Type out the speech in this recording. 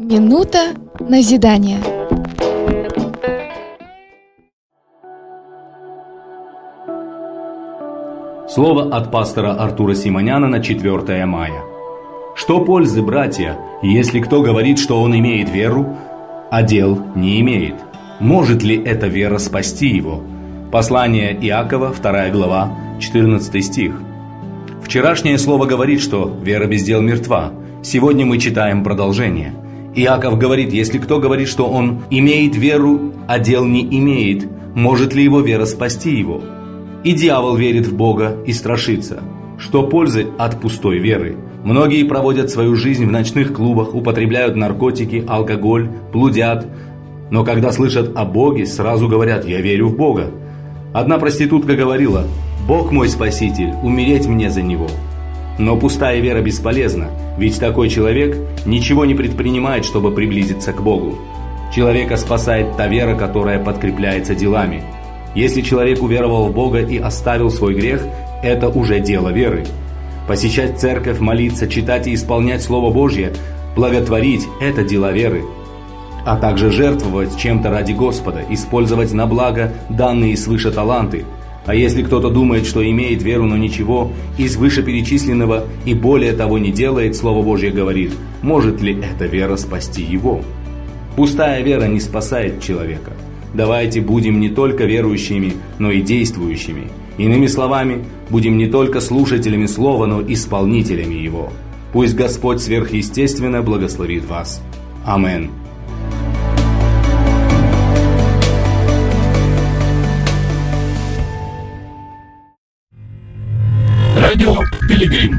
Минута назидания. Слово от пастора Артура Симоняна на 4 мая. Что пользы, братья, если кто говорит, что он имеет веру, а дел не имеет? Может ли эта вера спасти его? Послание Иакова, 2 глава, 14 стих. Вчерашнее слово говорит, что вера без дел мертва. Сегодня мы читаем продолжение. Иаков говорит, если кто говорит, что он имеет веру, а дел не имеет, может ли его вера спасти его? И дьявол верит в Бога и страшится. Что пользы от пустой веры? Многие проводят свою жизнь в ночных клубах, употребляют наркотики, алкоголь, блудят. Но когда слышат о Боге, сразу говорят: «Я верю в Бога». Одна проститутка говорила: «Бог мой спаситель, умереть мне за Него». Но пустая вера бесполезна, ведь такой человек ничего не предпринимает, чтобы приблизиться к Богу. Человека спасает та вера, которая подкрепляется делами. Если человек уверовал в Бога и оставил свой грех, это уже дело веры. Посещать церковь, молиться, читать и исполнять Слово Божье, благотворить – это дела веры. А также жертвовать чем-то ради Господа, использовать на благо данные свыше таланты. А если кто-то думает, что имеет веру, но ничего из вышеперечисленного и более того не делает, Слово Божье говорит, может ли эта вера спасти его? Пустая вера не спасает человека. Давайте будем не только верующими, но и действующими. Иными словами, будем не только слушателями Слова, но и исполнителями Его. Пусть Господь сверхъестественно благословит вас. Аминь. Радио Пилигрим.